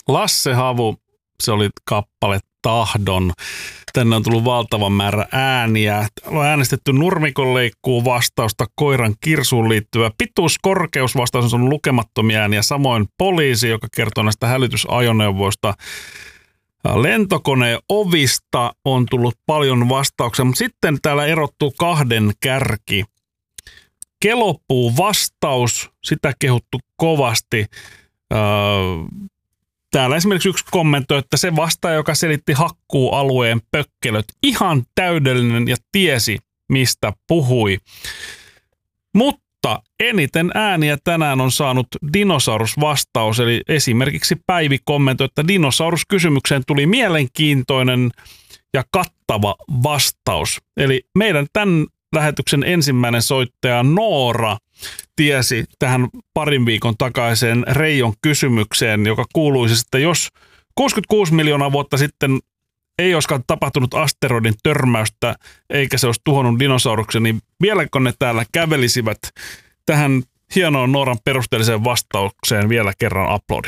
Lasse Havu, se oli kappale Tahdon. Tänne on tullut valtavan määrä ääniä. On äänestetty nurmikon leikkuu vastausta, koiran kirsuun liittyvä pituus-korkeusvastaus on lukemattomia ääniä. Samoin poliisi, joka kertoo näistä hälytysajoneuvoista. Lentokoneen ovista on tullut paljon vastauksia, mutta sitten täällä erottuu kahden kärki. Kelopuu vastaus, sitä kehuttu kovasti. Täällä esimerkiksi yksi kommentoi, että se vastaaja, joka selitti hakkuualueen pökkelöt, ihan täydellinen ja tiesi, mistä puhui. Mutta eniten ääniä tänään on saanut dinosaurusvastaus, eli esimerkiksi Päivi kommentoi, että dinosauruskysymykseen tuli mielenkiintoinen ja kattava vastaus. Eli meidän tämän lähetyksen ensimmäinen soittaja Noora tiesi tähän parin viikon takaiseen Reijon kysymykseen, joka kuului siis, että jos 66 miljoonaa vuotta sitten ei olisikaan tapahtunut asteroidin törmäystä, eikä se olisi tuhonnut dinosauruksen, niin vieläkö ne täällä kävelisivät? Tähän hienoon Nooran perusteelliseen vastaukseen vielä kerran aplodit.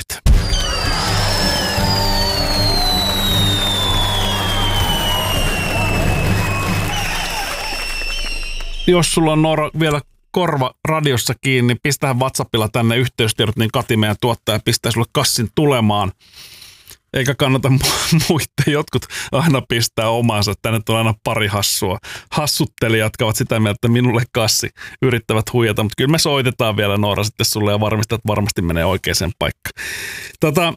Jos sulla on, Noora, vielä korva radiossa kiinni, niin pistähän WhatsAppilla tänne yhteystiedot, niin Kati, meidän tuottaja, pistää sulle kassin tulemaan. Eikä kannata muiden, jotkut aina pistää omaansa. Tänne tulee aina pari hassua. Hassuttelijat, jotka ovat sitä mieltä, että minulle kassi yrittävät huijata. Mutta kyllä me soitetaan vielä, Noora, sitten sulle ja varmistaa, että varmasti menee oikeaan paikkaan.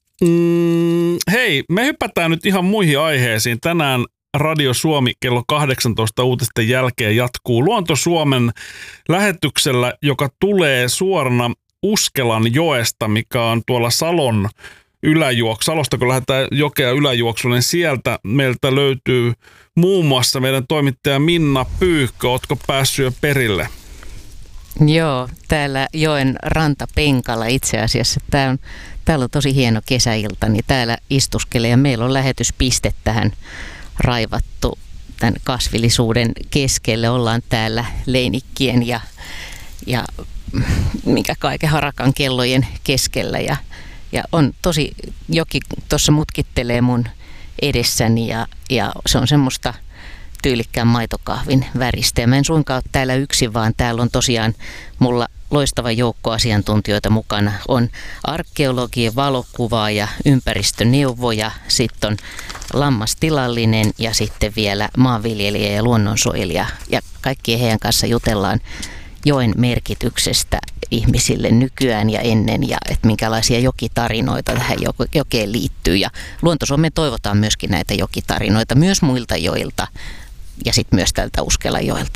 Hei, me hypätään nyt ihan muihin aiheisiin. Tänään Radio Suomi kello 18 uutisten jälkeen jatkuu Luonto Suomen lähetyksellä, joka tulee suorana Uskelan joesta, mikä on tuolla Salon Salosta, kun lähdetään jokea yläjuoksuun, niin sieltä meiltä löytyy muun muassa meidän toimittaja Minna Pyykkö. Ootko päässyt jo perille? Joo, täällä joen rantapenkalla itse asiassa. Täällä on tosi hieno kesäilta, niin täällä istuskelee ja meillä on lähetyspiste tähän raivattu tämän kasvillisuuden keskelle. Ollaan täällä leinikkien ja mikä kaiken harakan kellojen keskellä ja on tosi, joki tuossa mutkittelee mun edessäni ja se on semmoista tyylikkään maitokahvin väristä. Ja mä en suinkaan ole täällä yksin, vaan täällä on tosiaan mulla loistava joukko asiantuntijoita mukana. On arkeologi, valokuvaaja, ympäristöneuvoja, sitten on lammastilallinen ja sitten vielä maanviljelijä ja luonnonsuojelija. Ja kaikkien heidän kanssa jutellaan joen merkityksestä ihmisille nykyään ja ennen ja että minkälaisia jokitarinoita tähän jokeen liittyy. Ja Luonto Suomeen toivotaan myöskin näitä jokitarinoita myös muilta joilta ja sitten myös tältä Uskelan joelta.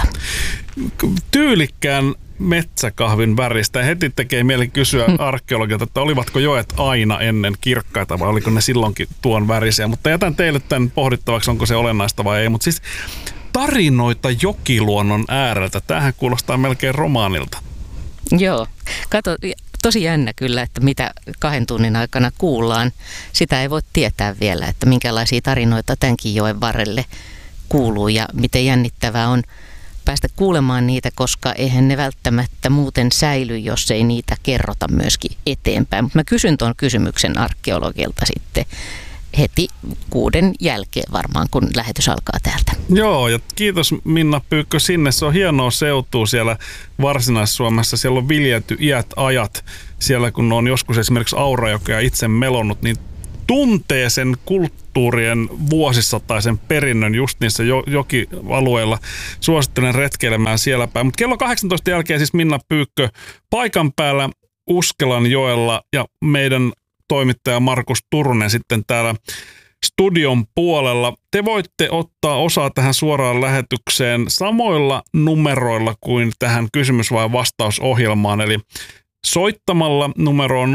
Tyylikkään metsäkahvin väristä. Heti tekee mieli kysyä arkeologilta, että olivatko joet aina ennen kirkkaita vai oliko ne silloinkin tuon värisiä. Mutta jätän teille tämän pohdittavaksi, onko se olennaista vai ei. Mutta siis tarinoita jokiluonnon ääreltä. Tämähän kuulostaa melkein romaanilta. Joo. Kato, tosi jännä kyllä, että mitä 2 tunnin aikana kuullaan. Sitä ei voi tietää vielä, että minkälaisia tarinoita tämänkin joen varrelle kuuluu ja miten jännittävää on päästä kuulemaan niitä, koska eihän ne välttämättä muuten säily, jos ei niitä kerrota myöskin eteenpäin. Mutta mä kysyn tuon kysymyksen arkeologilta sitten heti 6 jälkeen varmaan, kun lähetys alkaa täältä. Joo, ja kiitos Minna Pyykkö sinne. Se on hienoa seutua siellä Varsinais-Suomessa. Siellä on viljelty iät ajat. Siellä kun on joskus esimerkiksi Aurajokea itse melonnut, niin tuntee sen kulttuurien vuosisataisen perinnön just niissä jokialueilla. Suosittelen retkeilemään siellä päin. Mutta kello 18 jälkeen siis Minna Pyykkö paikan päällä Uskelan joella ja meidän toimittaja Markus Turunen sitten täällä studion puolella. Te voitte ottaa osaa tähän suoraan lähetykseen samoilla numeroilla kuin tähän kysymys- vai vastausohjelmaan, eli soittamalla numeroon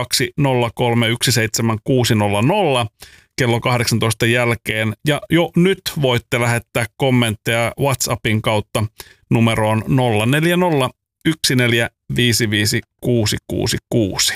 020317600 kello 18 jälkeen. Ja jo nyt voitte lähettää kommentteja WhatsAppin kautta numeroon 0401455666.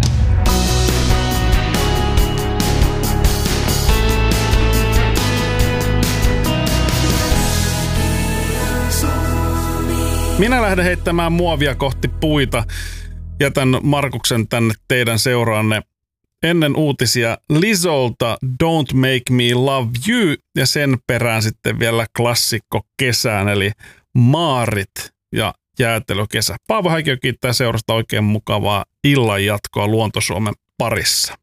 Minä lähden heittämään muovia kohti puita. Jätän Markuksen tänne teidän seuraanne. ennen uutisia Lizolta Don't Make Me Love You ja sen perään sitten vielä klassikko kesään eli Maarit ja jäätelökesä. Paavo Häikiö kiittää seurasta, oikein mukavaa illan jatkoa Luonto Suomen parissa.